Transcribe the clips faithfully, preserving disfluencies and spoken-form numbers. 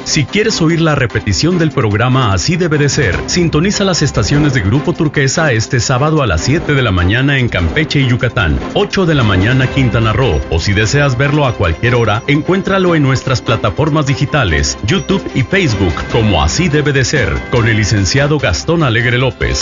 Si quieres oír la repetición del programa Así Debe de Ser, sintoniza las estaciones de Grupo Turquesa este sábado a las siete de la mañana en Campeche y Yucatán, ocho de la mañana Quintana Roo, o si deseas verlo a cualquier hora, encuéntralo en nuestras plataformas digitales, YouTube y Facebook como Así Debe de Ser, con el licenciado Gastón Alegre López.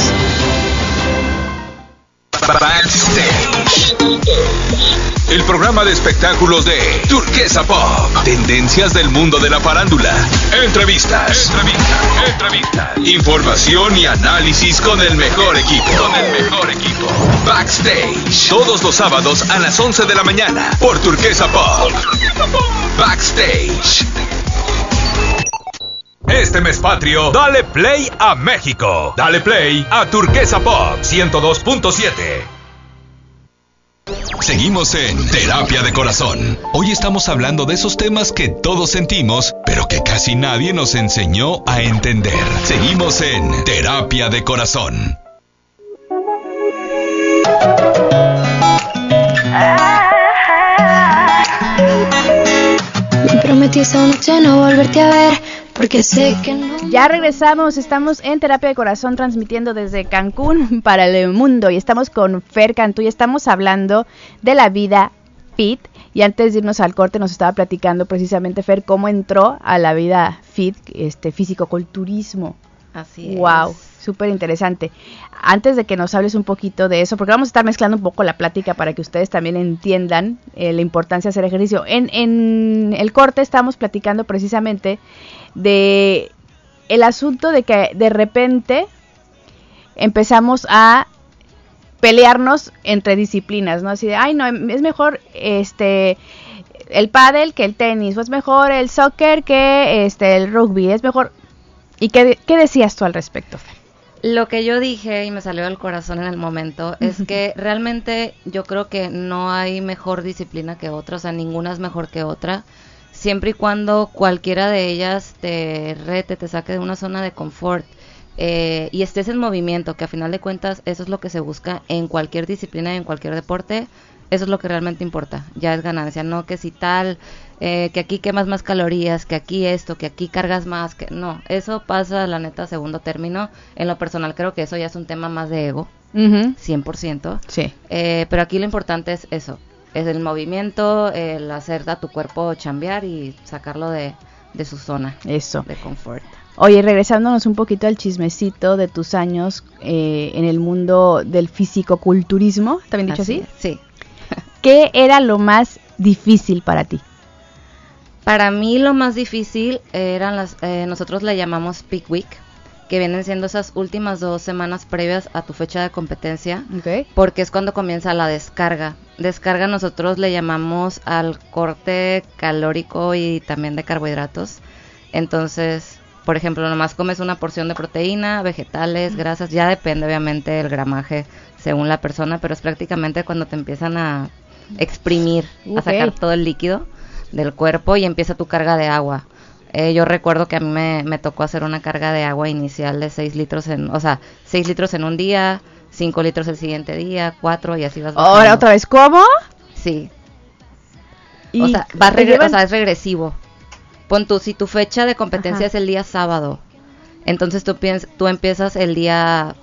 Backstage, el programa de espectáculos de Turquesa Pop. Tendencias del mundo de la farándula. Entrevistas. Entrevistas. Entrevistas. Información y análisis con el mejor equipo. Con el mejor equipo. Backstage. Todos los sábados a las once de la mañana por Turquesa Pop. Backstage. Este mes patrio, dale play a México. Dale play a Turquesa Pop ciento dos punto siete. Seguimos en Terapia de Corazón. Hoy estamos hablando de esos temas que todos sentimos, pero que casi nadie nos enseñó a entender. Seguimos en Terapia de Corazón. Me prometí esa noche no volverte a ver, porque sé que no. Ya regresamos, estamos en Terapia de Corazón transmitiendo desde Cancún para el mundo y estamos con Fer Cantú y estamos hablando de la vida fit. Y antes de irnos al corte nos estaba platicando precisamente Fer cómo entró a la vida fit, este fisicoculturismo. Así es. Wow, súper interesante. Antes de que nos hables un poquito de eso, porque vamos a estar mezclando un poco la plática para que ustedes también entiendan eh, la importancia de hacer ejercicio. En, en el corte estamos platicando precisamente de el asunto de que de repente empezamos a pelearnos entre disciplinas, ¿no? Así de, ay, no, es mejor este el pádel que el tenis, o es mejor el soccer que este el rugby, es mejor. ¿Y qué, qué decías tú al respecto, Fer? Lo que yo dije y me salió del corazón en el momento es que realmente yo creo que no hay mejor disciplina que otra, o sea, ninguna es mejor que otra, siempre y cuando cualquiera de ellas te rete, te saque de una zona de confort eh, y estés en movimiento, que a final de cuentas eso es lo que se busca en cualquier disciplina y en cualquier deporte. Eso es lo que realmente importa, ya es ganancia, no que si tal, eh, que aquí quemas más calorías, que aquí esto, que aquí cargas más, que no, eso pasa la neta a segundo término. En lo personal creo que eso ya es un tema más de ego, uh-huh. cien por ciento, sí. eh, pero aquí lo importante es eso, es el movimiento, el hacer a tu cuerpo chambear y sacarlo de, de su zona eso. De confort. Oye, regresándonos un poquito al chismecito de tus años eh, en el mundo del fisicoculturismo, ¿está bien dicho así? así? Sí. ¿Qué era lo más difícil para ti? Para mí lo más difícil eran las, eh, nosotros le llamamos peak week, que vienen siendo esas últimas dos semanas previas a tu fecha de competencia, okay. Porque es cuando comienza la descarga. Descarga nosotros le llamamos al corte calórico y también de carbohidratos. Entonces, por ejemplo, nomás comes una porción de proteína, vegetales, grasas, ya depende obviamente del gramaje según la persona, pero es prácticamente cuando te empiezan a exprimir, okay. A sacar todo el líquido del cuerpo y empieza tu carga de agua. Eh, yo recuerdo que a mí me, me tocó hacer una carga de agua inicial de seis litros en, o sea, seis litros en un día, cinco litros el siguiente día, cuatro y así vas bajando. ¿Ahora otra vez cómo? Sí. O sea, va regre- llevan... o sea, es regresivo. Pon tú, si tu fecha de competencia, ajá, es el día sábado, entonces tú, piens- tú empiezas el día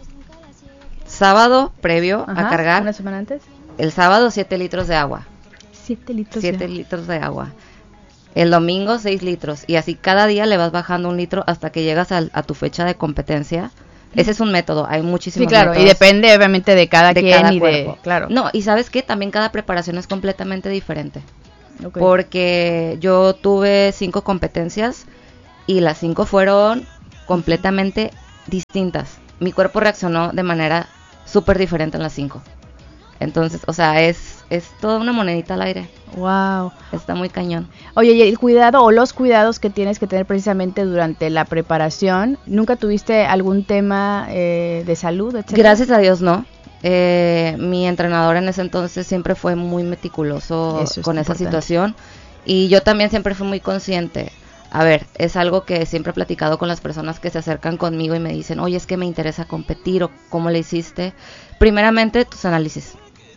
sábado previo, ajá, a cargar. ¿Una semana antes? El sábado siete litros de agua. siete litros siete de litros de agua. El domingo seis litros. Y así cada día le vas bajando un litro hasta que llegas a, a tu fecha de competencia. Ese es un método, hay muchísimos métodos. Sí, claro, métodos. Y depende obviamente de cada de quien cada y cuerpo. de... Claro. No, y ¿sabes qué? También cada preparación es completamente diferente. Okay. Porque yo tuve cinco competencias y las cinco fueron completamente distintas. Mi cuerpo reaccionó de manera súper diferente en las cinco. Entonces, o sea, es, es toda una monedita al aire. Wow. Está muy cañón. Oye, y el cuidado o los cuidados que tienes que tener precisamente durante la preparación, ¿nunca tuviste algún tema eh, de salud, etcétera? Gracias a Dios, no. Eh, mi entrenador en ese entonces siempre fue muy meticuloso con esa importante. situación. Y yo también siempre fui muy consciente. A ver, es algo que siempre he platicado con las personas que se acercan conmigo y me dicen, oye, es que me interesa competir o cómo le hiciste. Primeramente, tus análisis.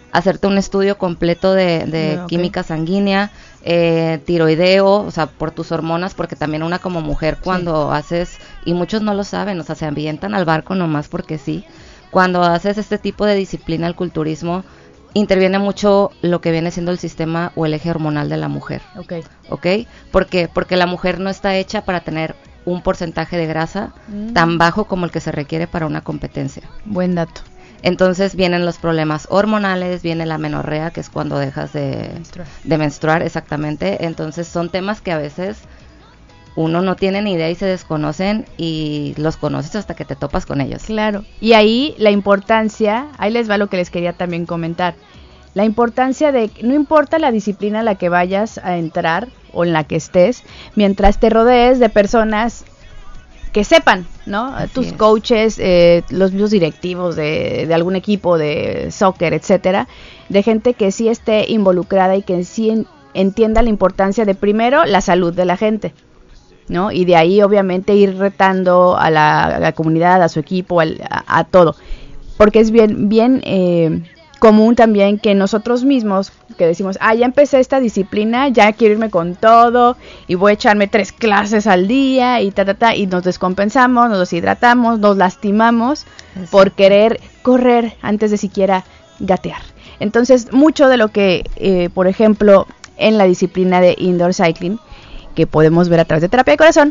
hacerte un estudio completo de, de okay. química sanguínea, eh, tiroideo, o sea, por tus hormonas, porque también una como mujer cuando sí. haces, y muchos no lo saben, o sea, se avientan al barco nomás porque sí, cuando haces este tipo de disciplina, el culturismo, interviene mucho lo que viene siendo el sistema o el eje hormonal de la mujer. Okay. ¿Ok? ¿Por qué? Porque la mujer no está hecha para tener un porcentaje de grasa mm. tan bajo como el que se requiere para una competencia. Buen dato. Entonces vienen los problemas hormonales, viene la menorrea, que es cuando dejas de menstruar. de menstruar, exactamente. Entonces son temas que a veces uno no tiene ni idea y se desconocen, y los conoces hasta que te topas con ellos. Claro, y ahí la importancia, ahí les va lo que les quería también comentar, la importancia de, no importa la disciplina a la que vayas a entrar o en la que estés, mientras te rodees de personas que sepan, ¿no? Así Tus es. coaches, eh, los mismos directivos de, de algún equipo de soccer, etcétera, de gente que sí esté involucrada y que sí en, entienda la importancia de, primero, la salud de la gente, ¿no? Y de ahí obviamente ir retando a la, a la comunidad, a su equipo, al, a, a todo, porque es bien bien eh, común también que nosotros mismos, que decimos, ah, ya empecé esta disciplina, ya quiero irme con todo, y voy a echarme tres clases al día, y ta, ta, ta, y nos descompensamos, nos deshidratamos, nos lastimamos, Exacto. por querer correr antes de siquiera gatear. Entonces, mucho de lo que, eh, por ejemplo, en la disciplina de indoor cycling, que podemos ver a través de Terapia de Corazón,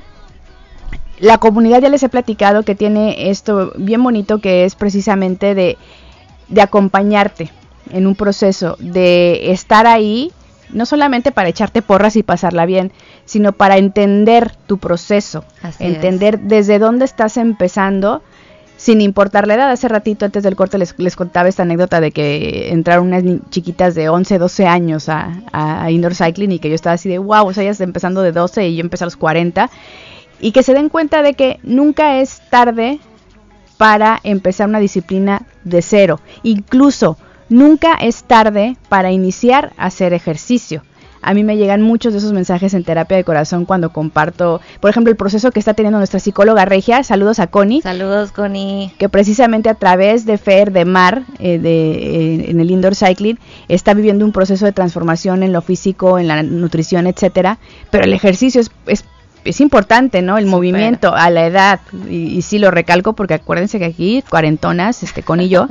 la comunidad, ya les he platicado que tiene esto bien bonito, que es precisamente de, de acompañarte en un proceso, de estar ahí, no solamente para echarte porras y pasarla bien, sino para entender tu proceso, Así entender es. desde dónde estás empezando, sin importar la edad. Hace ratito, antes del corte, les, les contaba esta anécdota de que entraron unas chiquitas de once, doce años a, a, a indoor cycling, y que yo estaba así de wow, o sea, ellas empezando de doce y yo empecé a los cuarenta, y que se den cuenta de que nunca es tarde para empezar una disciplina de cero. Incluso nunca es tarde para iniciar a hacer ejercicio. A mí me llegan muchos de esos mensajes en Terapia de Corazón cuando comparto, por ejemplo, el proceso que está teniendo nuestra psicóloga Regia. Saludos a Connie. Saludos, Connie. Que precisamente a través de Fer, de Mar, eh, de, eh, en el indoor cycling, está viviendo un proceso de transformación en lo físico, en la nutrición, etcétera. Pero el ejercicio es, es, es importante, ¿no? El Super. movimiento a la edad. Y, y sí lo recalco porque acuérdense que aquí, cuarentonas, este, Connie y yo.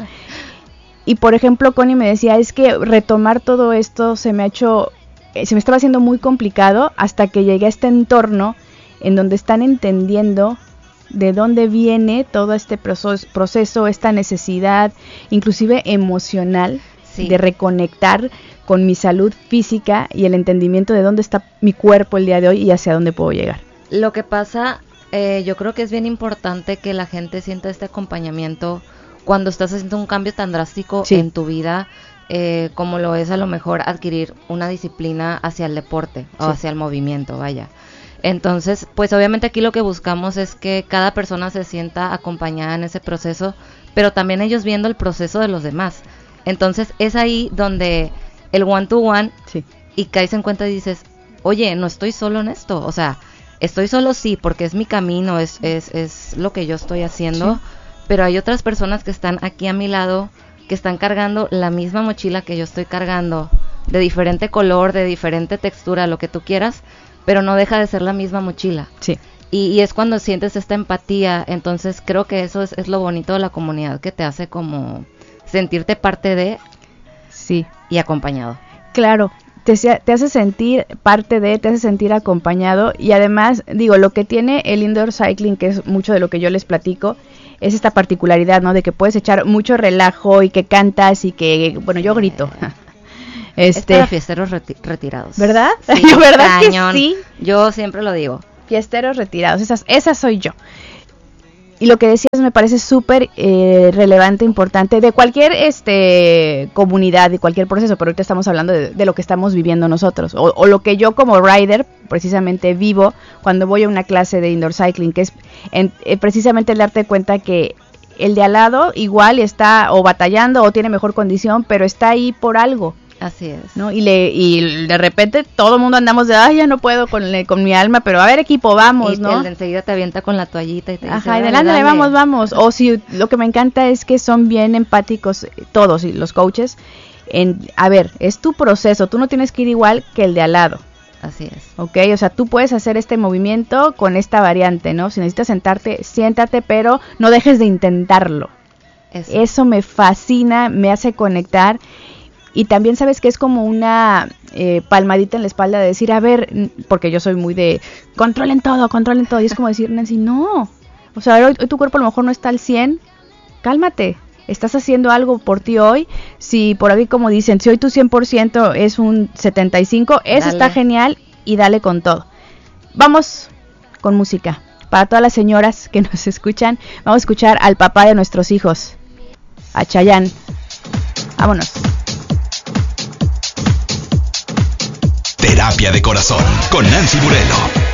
Y por ejemplo, Connie me decía, es que retomar todo esto se me ha hecho... se me estaba haciendo muy complicado hasta que llegué a este entorno en donde están entendiendo de dónde viene todo este proceso, proceso esta necesidad, inclusive emocional, sí. de reconectar con mi salud física y el entendimiento de dónde está mi cuerpo el día de hoy y hacia dónde puedo llegar. Lo que pasa, eh, yo creo que es bien importante que la gente sienta este acompañamiento cuando estás haciendo un cambio tan drástico sí. en tu vida, Eh, como lo es a lo mejor adquirir una disciplina hacia el deporte o sí. hacia el movimiento, vaya. Entonces, pues obviamente aquí lo que buscamos es que cada persona se sienta acompañada en ese proceso, pero también ellos viendo el proceso de los demás. Entonces es ahí donde el one to one sí. y caes en cuenta y dices, oye, no estoy solo en esto, o sea, estoy solo sí, porque es mi camino, es, es, es lo que yo estoy haciendo, sí. pero hay otras personas que están aquí a mi lado, que están cargando la misma mochila que yo estoy cargando, de diferente color, de diferente textura, lo que tú quieras, pero no deja de ser la misma mochila. Sí. Y, y es cuando sientes esta empatía. Entonces creo que eso es, es lo bonito de la comunidad, que te hace como sentirte parte de sí. y acompañado. Claro, te, te hace sentir parte de, te hace sentir acompañado, y además, digo, lo que tiene el indoor cycling, que es mucho de lo que yo les platico, es esta particularidad, ¿no? De que puedes echar mucho relajo y que cantas y que, bueno, yo grito. Este, es para fiesteros reti- retirados. ¿Verdad? Sí, ¿verdad cañón. que sí? Yo siempre lo digo. Fiesteros retirados, esas, esa soy yo. Y lo que decías me parece súper eh, relevante, importante, de cualquier este comunidad y cualquier proceso, pero ahorita estamos hablando de, de lo que estamos viviendo nosotros, o, o lo que yo como rider precisamente vivo cuando voy a una clase de indoor cycling, que es en, eh, precisamente el darte cuenta que el de al lado igual está o batallando o tiene mejor condición, pero está ahí por algo. Así es. ¿No? Y le y de repente todo el mundo andamos de, ay, ya no puedo con, le, con mi alma, pero a ver, equipo, vamos, y ¿no? Y el de enseguida te avienta con la toallita y te dice, ajá, y adelante, vamos, vamos. O si lo que me encanta es que son bien empáticos todos y los coaches, en, a ver, es tu proceso, tú no tienes que ir igual que el de al lado. Así es. Ok, o sea, tú puedes hacer este movimiento con esta variante, ¿no? Si necesitas sentarte, siéntate, pero no dejes de intentarlo. Eso, Eso me fascina, me hace conectar. Y también sabes que es como una eh, palmadita en la espalda de decir, a ver, porque yo soy muy de controlen todo, controlen todo. Y es como decir, Nancy, no. O sea, hoy, hoy tu cuerpo a lo mejor no está al cien, cálmate. Estás haciendo algo por ti hoy. Si por ahí, como dicen, si hoy tu cien por ciento es un setenta y cinco, eso dale. Está genial y dale con todo. Vamos con música. Para todas las señoras que nos escuchan, vamos a escuchar al papá de nuestros hijos, a Chayanne. Vámonos. Terapia de Corazón con Nancy Burelo.